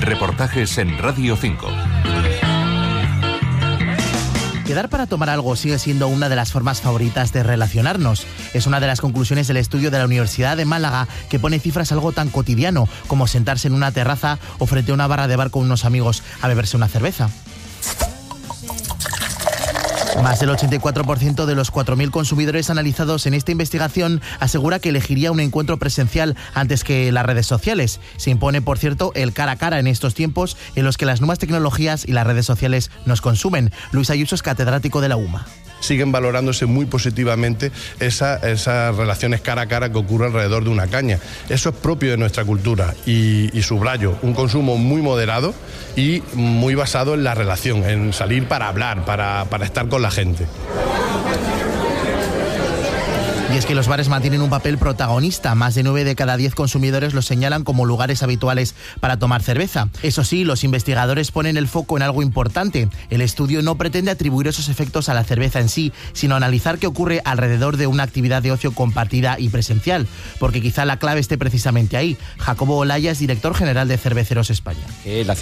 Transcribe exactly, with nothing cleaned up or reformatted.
Reportajes en Radio cinco. Quedar para tomar algo sigue siendo una de las formas favoritas de relacionarnos. Es una de las conclusiones del estudio de la Universidad de Málaga, que pone cifras a algo tan cotidiano como sentarse en una terraza o frente a una barra de bar con unos amigos a beberse una cerveza. Más del ochenta y cuatro por ciento de los cuatro mil consumidores analizados en esta investigación asegura que elegiría un encuentro presencial antes que las redes sociales. Se impone, por cierto, el cara a cara en estos tiempos en los que las nuevas tecnologías y las redes sociales nos consumen. Luis Ayuso es catedrático de la U M A. Siguen valorándose muy positivamente esa, esas relaciones cara a cara que ocurren alrededor de una caña. Eso es propio de nuestra cultura y, y subrayo, un consumo muy moderado y muy basado en la relación, en salir para hablar, para, para estar con la gente. Y es que los bares mantienen un papel protagonista. Más de nueve de cada diez consumidores los señalan como lugares habituales para tomar cerveza. Eso sí, los investigadores ponen el foco en algo importante. El estudio no pretende atribuir esos efectos a la cerveza en sí, sino analizar qué ocurre alrededor de una actividad de ocio compartida y presencial, porque quizá la clave esté precisamente ahí. Jacobo Olaya es director general de Cerveceros España. Eh, la